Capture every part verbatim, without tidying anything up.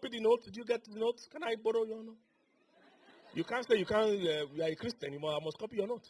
copy the note? Did you get the note? Can I borrow your note? You can't say you can't, uh, you are a Christian. You must, I must copy your note.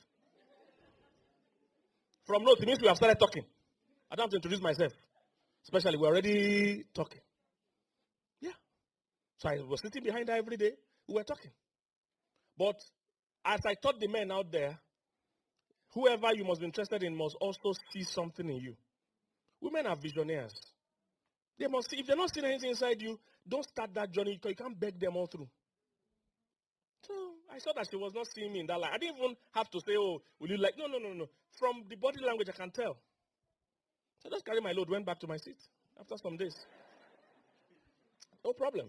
From note, it means we have started talking. I don't have to introduce myself. Especially, we're already talking. Yeah. So I was sitting behind her every day. We were talking. But as I taught the men out there, whoever you must be interested in must also see something in you. Women are visionaries. They must see. If they're not seeing anything inside you, don't start that journey because you can't beg them all through. So I saw that she was not seeing me in that light. I didn't even have to say, oh, will you like, no, no, no, no. From the body language, I can tell. So I just carried my load, went back to my seat after some days. No problem.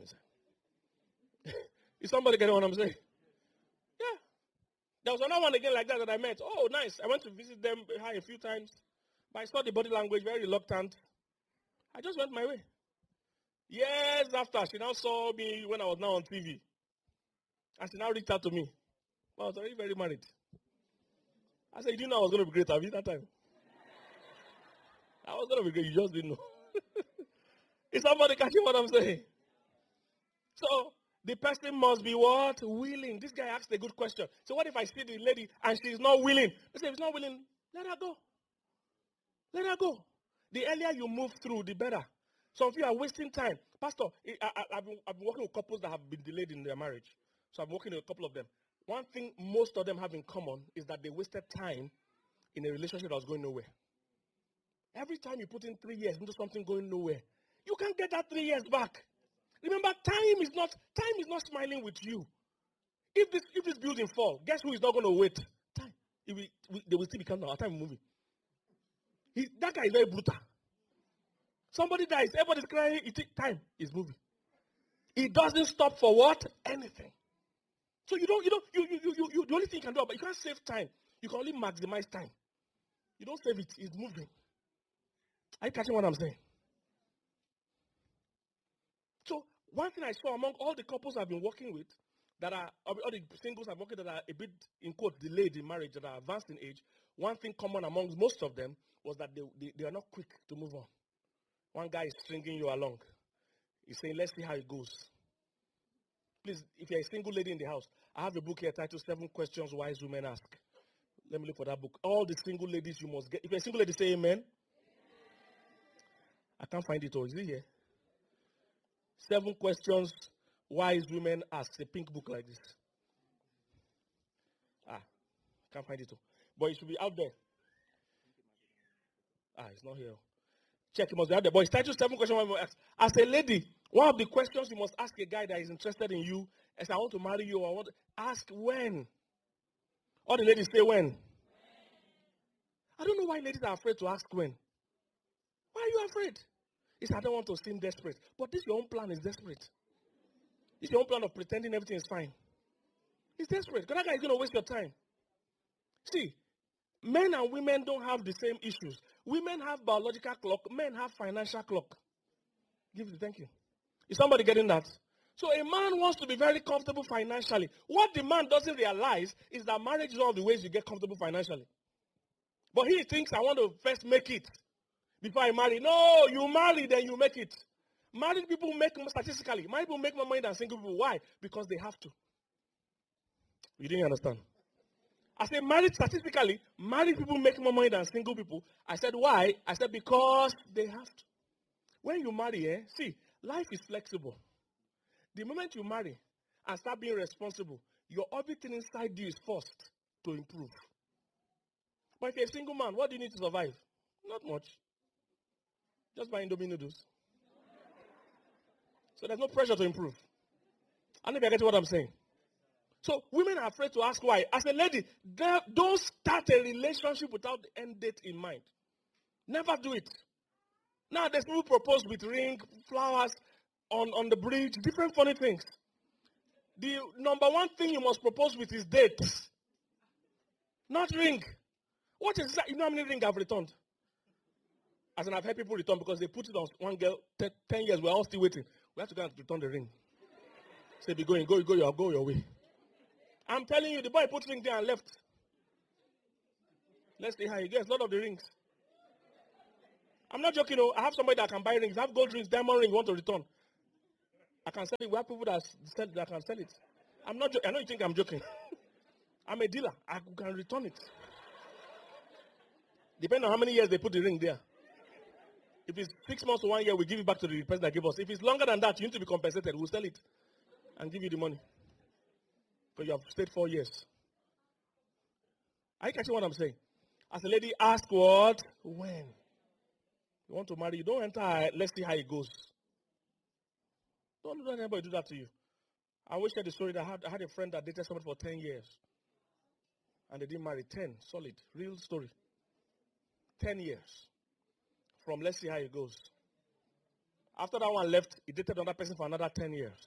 Is somebody getting what I'm saying? Yeah. There was another one again like that that I met. Oh, nice. I went to visit them a few times. But I saw the body language, very reluctant. I just went my way. Years after, she now saw me when I was now on T V. And she now reached out to me. I was already very married. I said, you didn't know I was going to be great, have you, that time? I was going to be great, you just didn't know. Is somebody catching what I'm saying? So, the person must be what? Willing. This guy asked a good question. So what if I see the lady and she's not willing? I say, if she's not willing, let her go. Let her go. The earlier you move through, the better. Some of you are wasting time. Pastor, I, I, I've, been, I've been working with couples that have been delayed in their marriage. So I'm working with a couple of them. One thing most of them have in common is that they wasted time in a relationship that was going nowhere. Every time you put in three years into something going nowhere, you can't get that three years back. Remember, time is not time is not smiling with you. If this if this building fall, guess who is not going to wait? Time. It will, we, they will still be counting. Our time moving. He, that guy is very brutal. Somebody dies, everybody's crying. It take time is moving. It doesn't stop for what? Anything. So you don't you don't you you you you the only thing you can do, but you can't save time. You can only maximize time. You don't save it. It's moving. Are you catching what I'm saying? So one thing I saw among all the couples I've been working with, that are all the singles I've worked with that are a bit in quote delayed in marriage, that are advanced in age, one thing common amongst most of them was that they, they, they are not quick to move on. One guy is stringing you along. He's saying, let's see how it goes. Please, if you're a single lady in the house, I have a book here titled Seven Questions Wise Women Ask. Let me look for that book. All the single ladies you must get. If you're a single lady, say amen. I can't find it all. Is it here? Seven Questions Wise Women Ask. A pink book like this. Ah, can't find it all. But it should be out there. Ah, it's not here. Check, it must be out there. But it's titled Seven Questions Wise Women Ask. As a lady, one of the questions you must ask a guy that is interested in you is, I want to marry you, or I want to ask when. All the ladies say when. I don't know why ladies are afraid to ask when. Why are you afraid? It's I don't want to seem desperate. But this your own plan is desperate. This your own plan of pretending everything is fine. It's desperate. Because that guy is going to waste your time. See, men and women don't have the same issues. Women have biological clock. Men have financial clock. Give it. Thank you. Is somebody getting that? So a man wants to be very comfortable financially. What the man doesn't realize is that marriage is one of the ways you get comfortable financially. But he thinks, I want to first make it before I marry. No, you marry, then you make it. Married people make, statistically, married people make more money than single people. Why? Because they have to. You didn't understand. I said married, statistically, married people make more money than single people. I said why? I said because they have to. When you marry, eh, see, life is flexible. The moment you marry and start being responsible, your everything inside you is forced to improve. But if you're a single man, what do you need to survive? Not much. Just buy Indomie noodles. So there's no pressure to improve. I don't know if you're getting what I'm saying. So women are afraid to ask why. As a lady, don't start a relationship without the end date in mind. Never do it. Now there's people propose with ring, flowers, on, on the bridge, different funny things. The number one thing you must propose with is date. Not ring. What is that? You know how many rings I've returned? As in, I've had people return because they put it on one girl, ten, ten years, we're all still waiting. We have to go and return the ring. Say, be going, go, go, your, go your way. I'm telling you, the boy put ring there and left. Let's see how he gets. A lot of the rings. I'm not joking. Oh, I have somebody that can buy rings. I have gold rings, diamond rings, want to return. I can sell it. We have people that sell that can sell it. I'm not joking. I know you think I'm joking. I'm a dealer. I can return it. Depending on how many years they put the ring there. If it's six months or one year, we give it back to the person that gave us. If it's longer than that, you need to be compensated. We'll sell it and give you the money. Because you have stayed four years. Are you catching what I'm saying? As a lady, ask what? When? You want to marry, you don't enter, let's see how it goes. Don't let anybody do that to you. I wish I had a story that I had, I had a friend that dated somebody for ten years. And they didn't marry. ten, solid, real story. ten years. From let's see how it goes. After that one left, he dated another person for another ten years.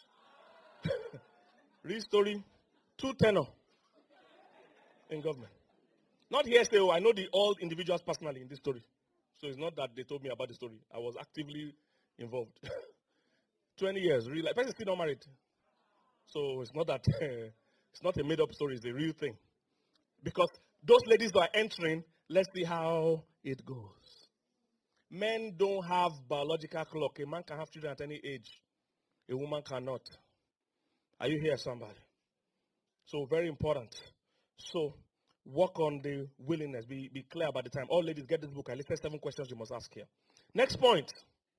Real story, two tenor in government. Not hearsay, I know the all individuals personally in this story. So it's not that they told me about the story. I was actively involved. twenty years, real life. Person still not married. So it's not that, uh, it's not a made-up story, it's a real thing. Because those ladies that are entering, let's see how it goes. Men don't have biological clock. A man can have children at any age. A woman cannot. Are you here, somebody? So very important. So work on the willingness. Be, be clear about the time. All ladies, get this book. I listed seven questions you must ask here. Next point.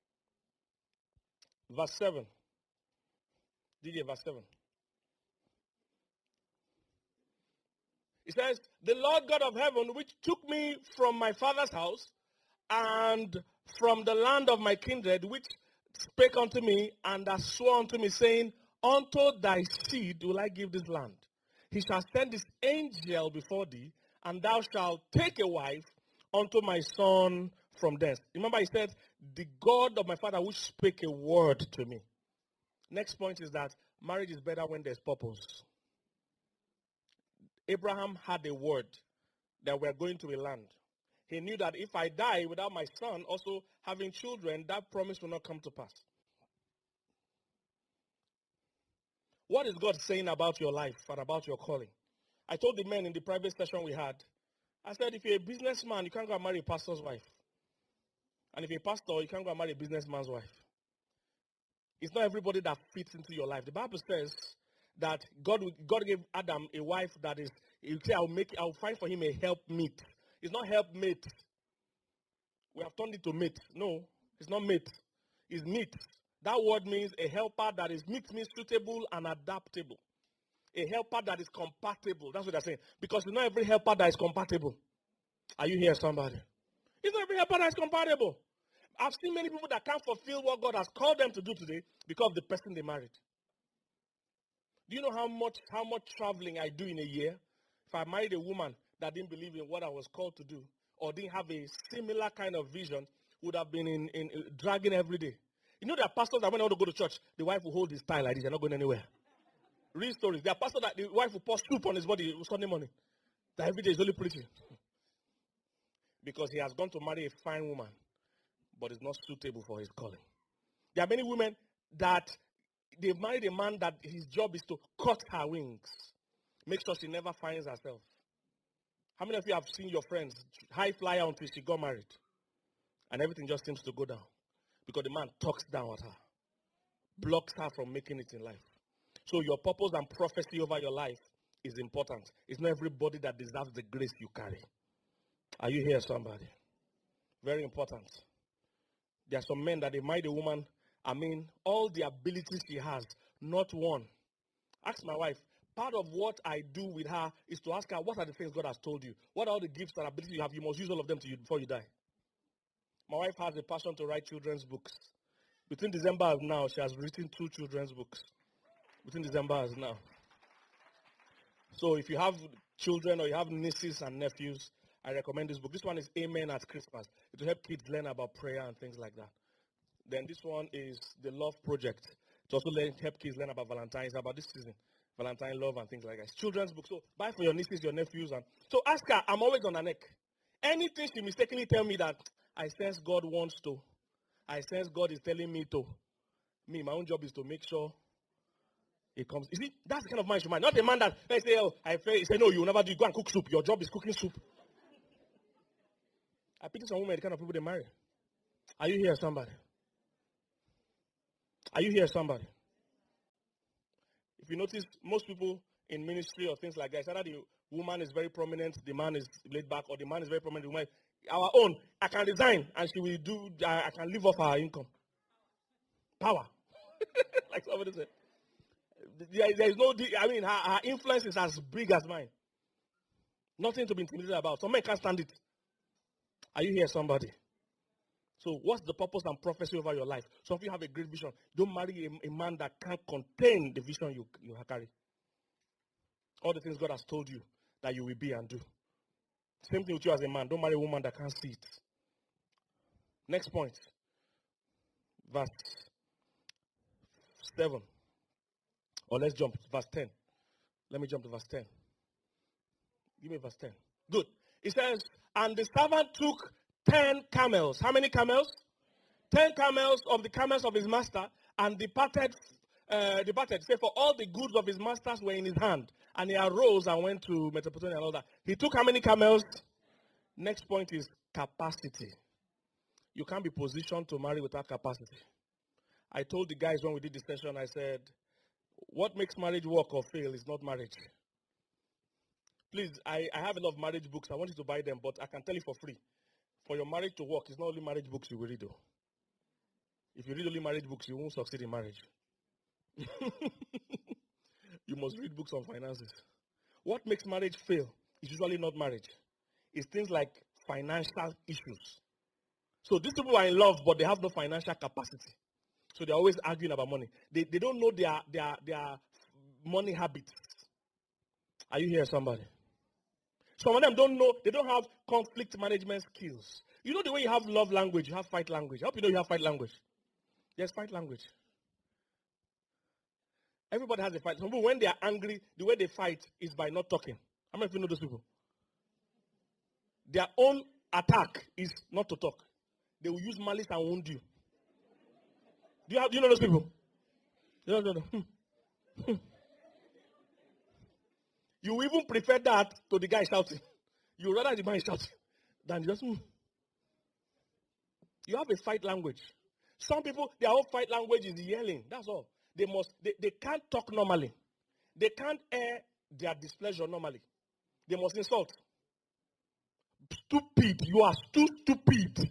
Verse seven. D J, verse seven. It says, the Lord God of heaven, which took me from my father's house and from the land of my kindred, which spake unto me and has sworn unto me, saying, unto thy seed will I give this land. He shall send his angel before thee, and thou shalt take a wife unto my son from thence. Remember, he said, the God of my father which spake a word to me. Next point is that marriage is better when there's purpose. Abraham had a word that we're going to a land. He knew that if I die without my son also having children, that promise will not come to pass. What is God saying about your life and about your calling? I told the men in the private session we had, I said, if you're a businessman, you can't go and marry a pastor's wife. And if you're a pastor, you can't go and marry a businessman's wife. It's not everybody that fits into your life. The Bible says that God, God gave Adam a wife that is, he will say, I'll make, I'll find for him a helpmeet. It's not helpmate. We have turned it to mate. No, it's not mate. It's meet. That word means a helper that is meet means suitable and adaptable. A helper that is compatible. That's what they're saying. Because it's not every helper that is compatible. Are you here, somebody? It's not every helper that is compatible. I've seen many people that can't fulfill what God has called them to do today because of the person they married. Do you know how much how much traveling I do in a year? If I married a woman that didn't believe in what I was called to do or didn't have a similar kind of vision, would have been in, in, in dragging every day. You know there are pastors that when they want to go to church, the wife will hold his tie like this. They're not going anywhere. Real stories. There are pastors that the wife will pour soup on his body Sunday morning. That every day is only preaching. Because he has gone to marry a fine woman, but is not suitable for his calling. There are many women that they've married a man that his job is to cut her wings. Make sure she never finds herself. How many of you have seen your friends high flyer until she got married? And everything just seems to go down. Because the man talks down at her. Blocks her from making it in life. So your purpose and prophecy over your life is important. It's not everybody that deserves the grace you carry. Are you here, somebody? Very important. There are some men that they marry a woman, I mean, all the abilities she has, not one. Ask my wife, part of what I do with her is to ask her, what are the things God has told you? What are all the gifts and abilities you have? You must use all of them to you before you die. My wife has a passion to write children's books. Between December and now, she has written two children's books. Between December and now. So if you have children or you have nieces and nephews, I recommend this book. This one is Amen at Christmas. It will help kids learn about prayer and things like that. Then this one is The Love Project. It also help kids learn about Valentine's, about this season. Valentine love and things like that. It's children's book. So buy for your nieces, your nephews. And so ask her, I'm always on her neck. Anything she mistakenly tell me that I sense God wants to. I sense God is telling me to. Me, my own job is to make sure it comes. You see, that's the kind of man she marry. Not a man that, let's say, oh, I say, no, you will never do. Go and cook soup. Your job is cooking soup. I pity some women, the kind of people they marry. Are you here, somebody? Are you here, somebody? you notice, most people in ministry or things like that, it's either the woman is very prominent, the man is laid back, or the man is very prominent, the woman. Our own, I can resign and she will do, I, I can live off her income. Power. Like somebody said. There, there is no, I mean, her, her influence is as big as mine. Nothing to be intimidated about. Some men can't stand it. Are you here, somebody? So what's the purpose and prophecy over your life? Some of you have a great vision. Don't marry a, a man that can't contain the vision you, you carry. All the things God has told you that you will be and do. Same thing with you as a man. Don't marry a woman that can't see it. Next point. Verse seven. Or let's jump to verse ten. Let me jump to verse ten. Give me verse ten. Good. It says, and the servant took ten camels. How many camels? Ten camels of the camels of his master, and departed, uh, departed. Say, for all the goods of his masters were in his hand. And he arose and went to Mesopotamia and all that. He took how many camels? Next point is capacity. You can't be positioned to marry without capacity. I told the guys when we did the session, I said, what makes marriage work or fail is not marriage. Please, I, I have a lot of marriage books. I want you to buy them, but I can tell you for free. For your marriage to work, it's not only marriage books you will read, though. If you read only marriage books, you won't succeed in marriage. You must read books on finances. What makes marriage fail is usually not marriage. It's things like financial issues. So these people are in love, but they have no financial capacity. So they're always arguing about money. They, they don't know their, their, their money habits. Are you here, somebody? Some of them don't know, they don't have conflict management skills. You know the way you have love language, you have fight language. I hope you know you have fight language. Yes, fight language. Everybody has a fight. Some people, when they are angry, the way they fight is by not talking. How many of you know those people? Their own attack is not to talk. They will use malice and wound you. Do you, have, do you know those people? No, no, no. You even prefer that to the guy shouting. You rather the man shouting than just. Hmm. You have a fight language. Some people, their whole fight language is yelling. That's all. They must. They, they can't talk normally. They can't air their displeasure normally. They must insult. Stupid. You are too stupid.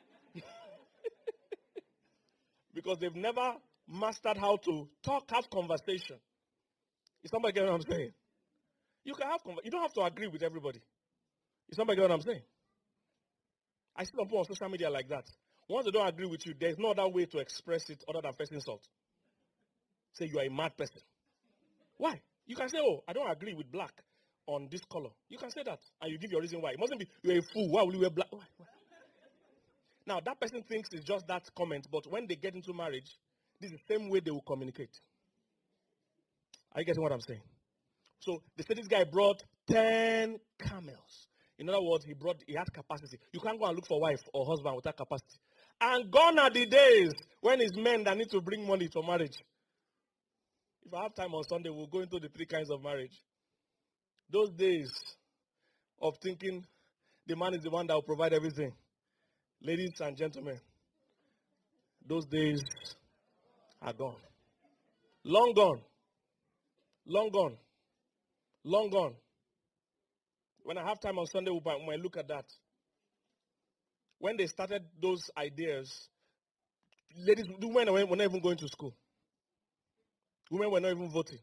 Because they've never mastered how to talk, have conversation. Is somebody getting what I'm saying? You can have conversation. You don't have to agree with everybody. Is somebody getting what I'm saying? I see some people on social media like that. Once they don't agree with you, there's no other way to express it other than first insult. Say you are a mad person. Why? You can say, oh, I don't agree with black on this color. You can say that. And you give your reason why. It mustn't be, you're a fool. Why will you wear black? Why? Why? Now, that person thinks it's just that comment, but when they get into marriage, this is the same way they will communicate. Are you getting what I'm saying? So, they say this guy brought ten camels. In other words, he brought, he had capacity. You can't go and look for wife or husband without capacity. And gone are the days when it's men that need to bring money for marriage. If I have time on Sunday, we'll go into the three kinds of marriage. Those days of thinking the man is the one that will provide everything. Ladies and gentlemen, those days are gone. Long gone. Long gone. Long gone. When I have time on Sunday, we might look at that. When they started those ideas, ladies, women were not even going to school. Women were not even voting.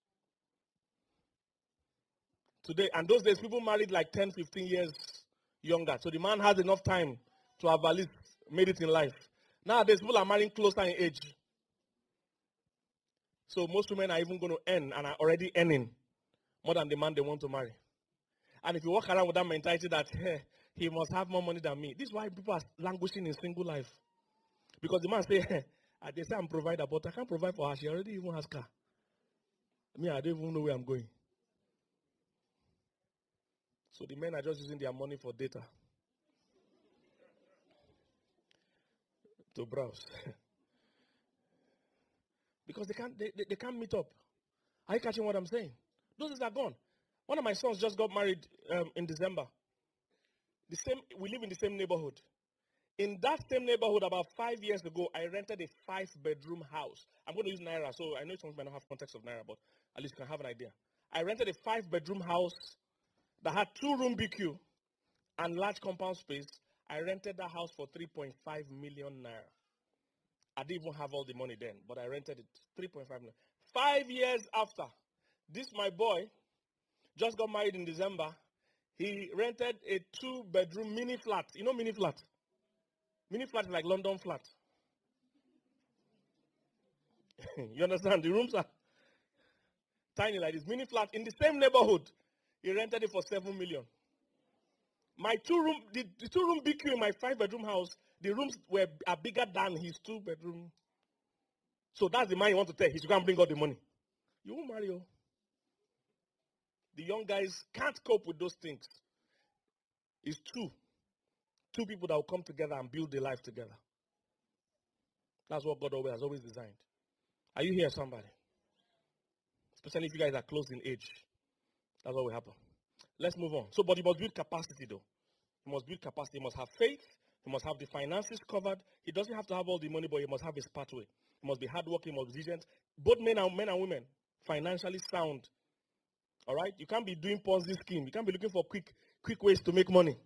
Today, and those days, people married like ten, fifteen years younger. So the man has enough time to have at least made it in life. Nowadays, people are marrying closer in age. So most women are even going to earn and are already earning more than the man they want to marry. And if you walk around with that mentality that, hey, he must have more money than me. This is why people are languishing in single life. Because the man say, hey, they say I'm provider, but I can't provide for her. She already even has car. Me, I don't even know where I'm going. So the men are just using their money for data. To browse. Because they can't, they, they, they can't meet up. Are you catching what I'm saying? Those days are gone. One of my sons just got married um, in December. The same, we live in the same neighborhood. In that same neighborhood, about five years ago, I rented a five-bedroom house. I'm going to use Naira, so I know some might not have context of Naira, but at least you can have an idea. I rented a five-bedroom house that had two-room B Q and large compound space. I rented that house for three point five million Naira. I didn't even have all the money then, but I rented it, three point five million. Five years after, this my boy just got married in December. He rented a two-bedroom mini flat. You know mini flat? Mini flat is like London flat. You understand? The rooms are tiny like this. Mini flat in the same neighborhood. He rented it for seven million. My two room, the, the two room B Q in my five bedroom house, the rooms were are bigger than his two bedroom. So that's the man you want to tell. He should go and bring out the money. You won't marry. Oh. The young guys can't cope with those things. It's two. Two people that will come together and build their life together. That's what God always has always designed. Are you here, somebody? Especially if you guys are close in age. That's what will happen. Let's move on. So, but you must build capacity, though. You must build capacity. You must have faith. You must have the finances covered. He doesn't have to have all the money, but he must have his pathway. He must be hardworking. He must be diligent. Both men and men and women, financially sound. All right? You can't be doing Ponzi scheme. You can't be looking for quick, quick ways to make money.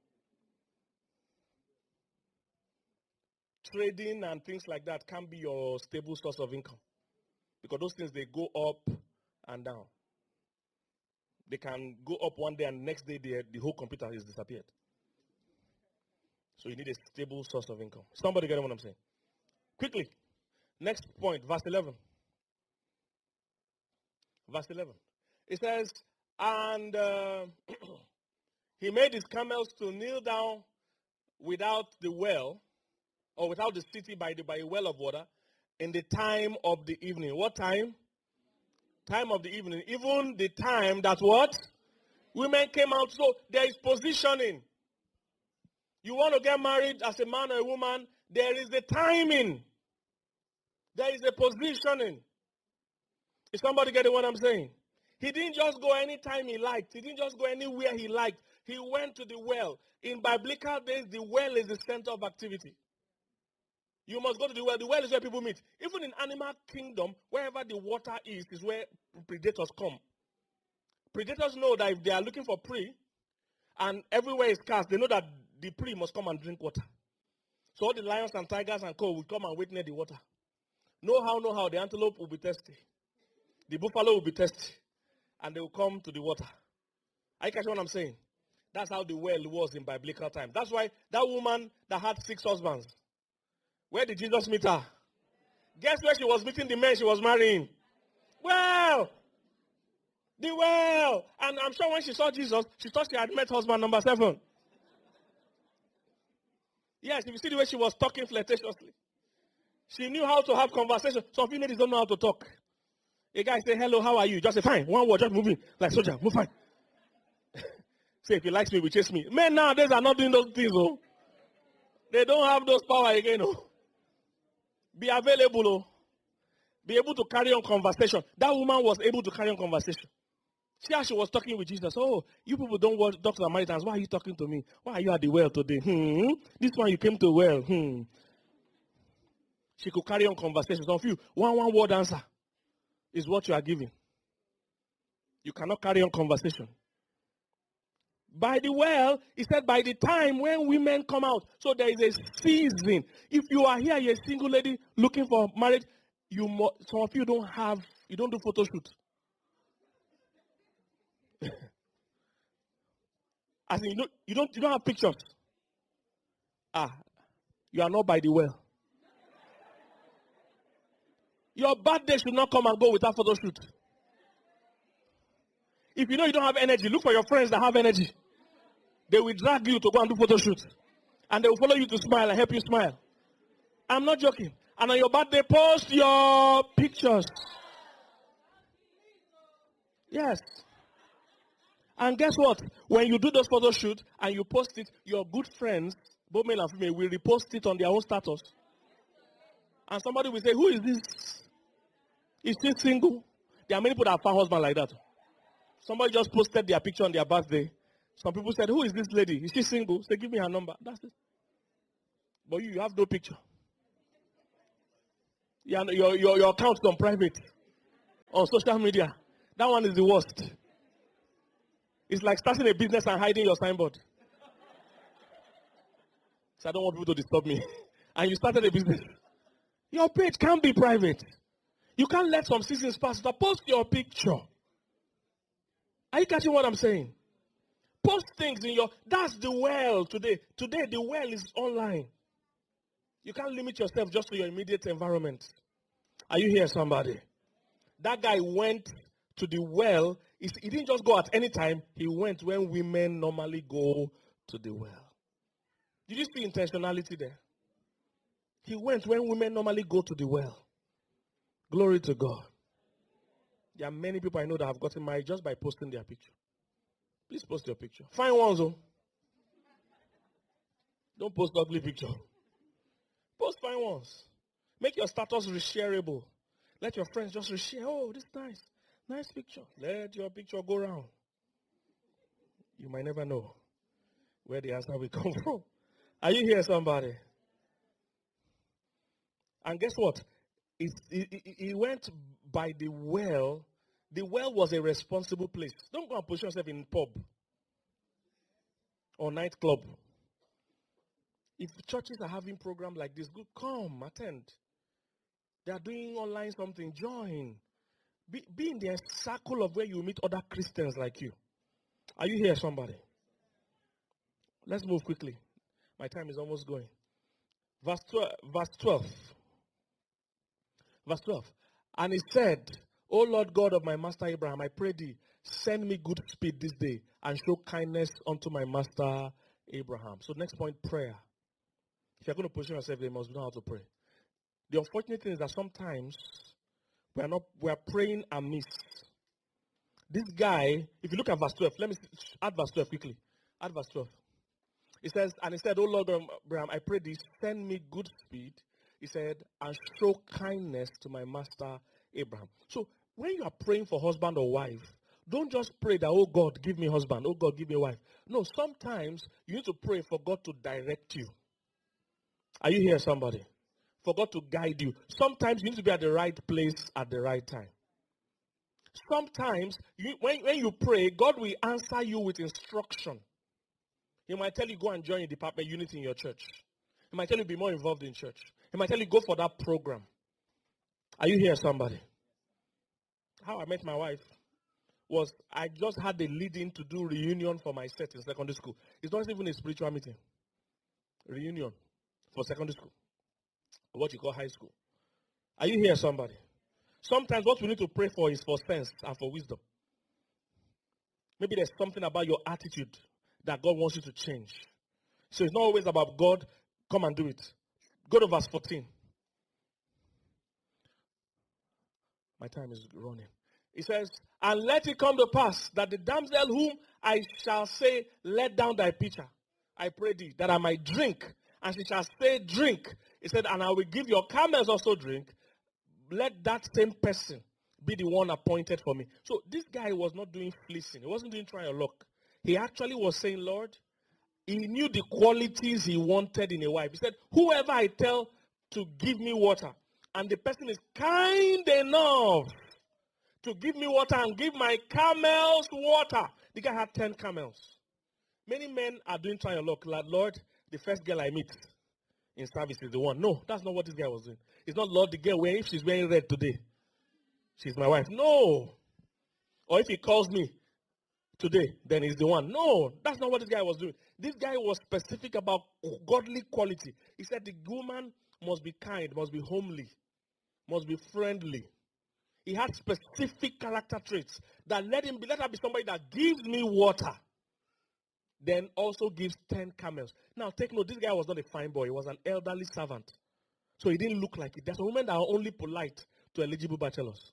Trading and things like that can't be your stable source of income. Because those things, they go up and down. They can go up one day and the next day the, the whole computer has disappeared. So you need a stable source of income. Somebody get what I'm saying? Quickly. Next point, verse eleven. Verse eleven. It says, and uh, he made his camels to kneel down without the well, or without the city by the by a well of water, in the time of the evening. What time? Time of the evening. Even the time that what? Women came out. So there is positioning. You want to get married as a man or a woman, there is a timing. There is a positioning. Is somebody getting what I'm saying? He didn't just go anytime he liked. He didn't just go anywhere he liked. He went to the well. In biblical days, the well is the center of activity. You must go to the well. The well is where people meet. Even in animal kingdom, wherever the water is, is where predators come. Predators know that if they are looking for prey, and everywhere is scarce, they know that the prey must come and drink water. So all the lions and tigers and co will come and wait near the water. Know how, know how, the antelope will be thirsty. The buffalo will be thirsty. And they will come to the water. Are you catching what I'm saying? That's how the well was in biblical time. That's why that woman that had six husbands, where did Jesus meet her? Guess where she was meeting the men she was marrying? Well, the well. And I'm sure when she saw Jesus, she thought she had met husband number seven. Yes, if you see the way she was talking flirtatiously. She knew how to have conversation. Some people ladies don't know how to talk. A guy say, hello, how are you? Just say, fine. One word, just moving. Like soldier, move fine. Say, if he likes me, he will chase me. Men nowadays are not doing those things, oh. They don't have those power again, oh. Be available, oh. Be able to carry on conversation. That woman was able to carry on conversation. See how she was talking with Jesus. Oh, you people don't watch Doctor Samaritans. Why are you talking to me? Why are you at the well today? Hmm. This one you came to well. Hmm. She could carry on conversation. Some of you, one one word answer is what you are giving. You cannot carry on conversation. By the well, he said by the time when women come out. So there is a season. If you are here, you're a single lady looking for marriage, you mo- some of you don't have, you don't do photo shoot. As in, you don't, you don't, you don't have pictures. Ah, you are not by the well. Your birthday should not come and go without photo shoot. If you know you don't have energy, look for your friends that have energy. They will drag you to go and do photo shoots. And they will follow you to smile and help you smile. I'm not joking. And on your birthday, post your pictures. Yes. And guess what? When you do those photo shoots and you post it, your good friends, both male and female, will repost it on their own status. And somebody will say, who is this? Is she single? There are many people that have found husband like that. Somebody just posted their picture on their birthday. Some people said, who is this lady? Is she single? Say, give me her number. That's it. But you, you have no picture. Yeah, your, your, your account is on private, on social media. That one is the worst. It's like starting a business and hiding your signboard. So I don't want people to disturb me. And you started a business. Your page can't be private. You can't let some seasons pass. So post your picture. Are you catching what I'm saying? Post things in your, that's the well today. Today the well is online. You can't limit yourself just to your immediate environment. Are you here, somebody? That guy went to the well. He he didn't just go at any time. He went when women normally go to the well. Did you see intentionality there? He went when women normally go to the well. Glory to God. There are many people I know that have gotten married just by posting their picture. Please post your picture. Fine ones, oh. Don't post ugly picture. Post fine ones. Make your status reshareable. Let your friends just reshare. Oh, this is nice. Nice picture. Let your picture go around. You might never know where the answer will come from. Are you here, somebody? And guess what? He, he, he went by the well. The well was a responsible place. Don't go and position yourself in pub or nightclub. If churches are having programs like this, good, come, attend. They are doing online something, join. Be, be in the circle of where you meet other Christians like you. Are you here, somebody? Let's move quickly. My time is almost going. Verse twelve. Verse twelve. Verse twelve. And he said, O Lord God of my master Abraham, I pray thee, send me good speed this day and show kindness unto my master Abraham. So next point, prayer. If you're going to position yourself, you must know how to pray. The unfortunate thing is that sometimes we are not we are praying amiss. This guy, if you look at verse twelve, let me add verse twelve quickly. Add verse twelve. It says, and he said, O Lord Abraham, I pray thee, send me good speed. He said, and show kindness to my master Abraham. So when you are praying for husband or wife, don't just pray that, oh God, give me husband, oh God, give me wife. No, sometimes you need to pray for God to direct you. Are you here, somebody? For God to guide you. Sometimes you need to be at the right place at the right time. Sometimes you, when, when you pray, God will answer you with instruction. He might tell you go and join a department unit in your church. He might tell you be more involved in church. He might tell you go for that program. Are you here, somebody? How I met my wife was I just had the lead-in to do reunion for my set in secondary school. It's not even a spiritual meeting. Reunion for secondary school. What you call high school. Are you here, somebody? Sometimes what we need to pray for is for sense and for wisdom. Maybe there's something about your attitude that God wants you to change. So it's not always about God, come and do it. Go to verse fourteen. My time is running. It says, and let it come to pass that the damsel whom I shall say, let down thy pitcher, I pray thee, that I might drink. And she shall say, drink. He said, and I will give your camels also drink. Let that same person be the one appointed for me. So this guy was not doing fleecing. He wasn't doing try your luck. He actually was saying, Lord, he knew the qualities he wanted in a wife. He said, whoever I tell to give me water, and the person is kind enough to give me water and give my camels water. The guy had ten camels. Many men are doing try your luck. Like, Lord, the first girl I meet in service is the one. No, that's not what this guy was doing. It's not, Lord, the girl, where if she's wearing red today, she's my wife. No. Or if he calls me today, then he's the one. No, that's not what this guy was doing. This guy was specific about godly quality. He said the woman must be kind, must be homely, must be friendly. He had specific character traits that let him be, let her be somebody that gives me water, then also gives ten camels. Now take note, this guy was not a fine boy. He was an elderly servant. So he didn't look like it. There's women that are only polite to eligible bachelors.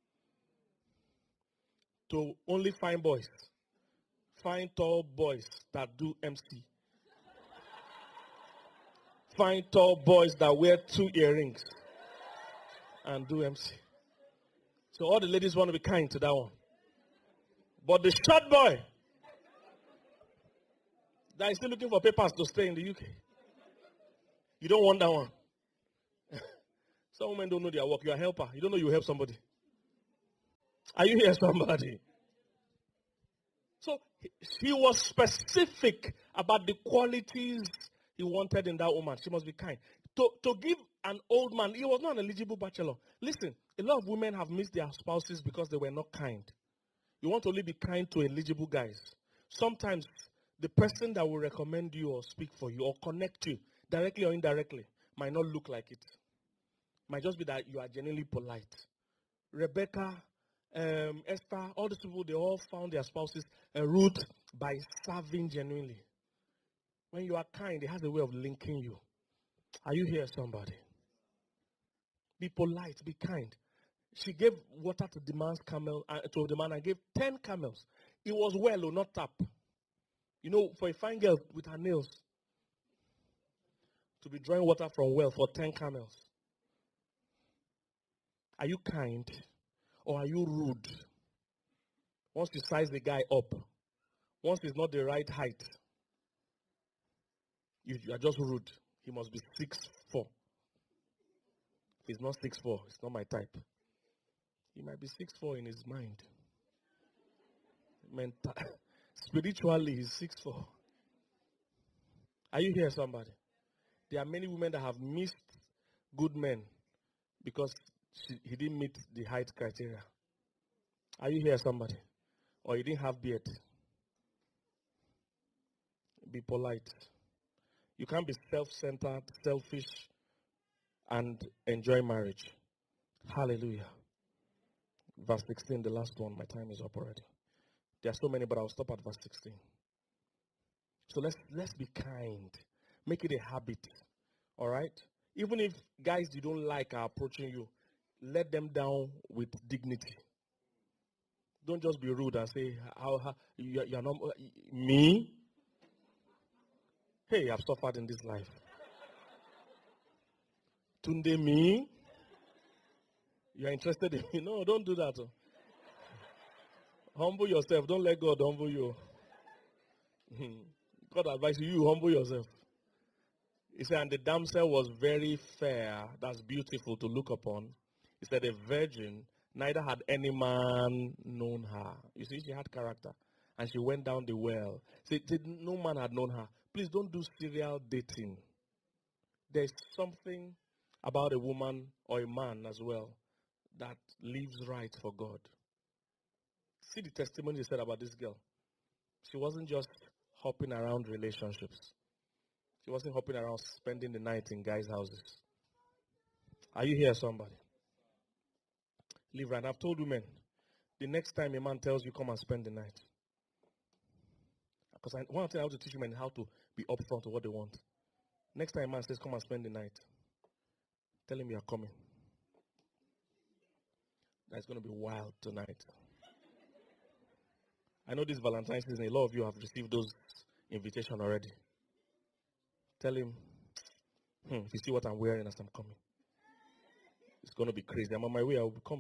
To only fine boys. Fine tall boys that do M C. Fine tall boys that wear two earrings and do M C. So all the ladies want to be kind to that one. But the short boy that is still looking for papers to stay in the U K, You don't want that one. Some women don't know their work. You're a helper. You don't know you help somebody. Are you here, somebody? So he, he was specific about the qualities he wanted in that woman. She must be kind. To, to give an old man, he was not an eligible bachelor. Listen, a lot of women have missed their spouses because they were not kind. You want to only be kind to eligible guys. Sometimes the person that will recommend you or speak for you or connect you, directly or indirectly, might not look like it. Might just be that you are genuinely polite. Rebecca, um, Esther, all these people, they all found their spouses a route by serving genuinely. When you are kind, it has a way of linking you. Are you here, somebody? Be polite, be kind. She gave water to the man's camel, uh, to the man, and gave ten camels. It was well or not tap. You know, for a fine girl with her nails, to be drawing water from well for ten camels. Are you kind or are you rude? Once you size the guy up, once he's not the right height, you, you are just rude. He must be six foot four. If he's not six foot four, it's not my type. He might be six foot four in his mind. Mental. Spiritually, he's six foot four. Are you here, somebody? There are many women that have missed good men because she, he didn't meet the height criteria. Are you here, somebody? Or he didn't have beard. Be polite. You can't be self-centered, selfish, and enjoy marriage. Hallelujah. Verse sixteen, the last one. My time is up already. There are so many, but I'll stop at verse sixteen. So let's let's be kind. Make it a habit. All right? Even if guys you don't like are approaching you, let them down with dignity. Don't just be rude and say, how, how you, you're not me? Hey, I've suffered in this life. Tunde, me? You're interested in me? No, don't do that. Oh. Humble yourself. Don't let God humble you. God advises you, you humble yourself. He said, and the damsel was very fair. That's beautiful to look upon. He said, a virgin, neither had any man known her. You see, she had character. And she went down the well. See, no man had known her. Please don't do serial dating. There's something about a woman or a man as well that lives right for God. See the testimony he said about this girl. She wasn't just hopping around relationships. She wasn't hopping around spending the night in guys' houses. Are you here, somebody? Live right. I've told women, the next time a man tells you come and spend the night, because I want to tell you how to teach women how to be upfront to what they want. Next time a man says come and spend the night, tell him you are coming. That's going to be wild tonight. I know this Valentine's season, a lot of you have received those invitations already. Tell him, hmm, if you see what I'm wearing as I'm coming, it's going to be crazy. I'm on my way, I will come.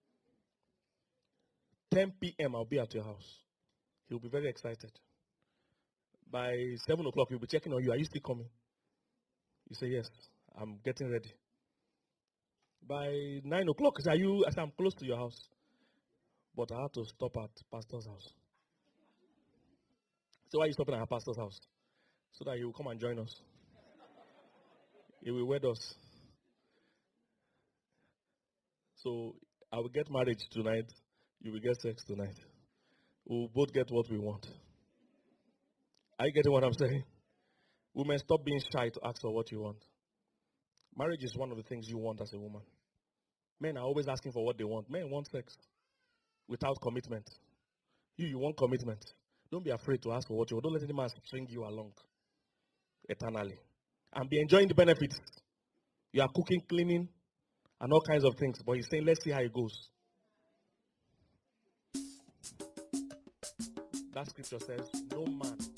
ten p.m. I'll be at your house. He'll be very excited. By seven o'clock, he'll be checking on you. Are you still coming? You say, yes, I'm getting ready. By nine o'clock, are you? I say, I'm close to your house. But I have to stop at pastor's house. So why are you stopping at our pastor's house? So that he will come and join us. He will wed us. So I will get married tonight. You will get sex tonight. We will both get what we want. Are you getting what I'm saying? Women, stop being shy to ask for what you want. Marriage is one of the things you want as a woman. Men are always asking for what they want. Men want sex without commitment. You, you want commitment. Don't be afraid to ask for what you want. Don't let any man string you along eternally. And be enjoying the benefits. You are cooking, cleaning, and all kinds of things. But he's saying, let's see how it goes. That scripture says, no man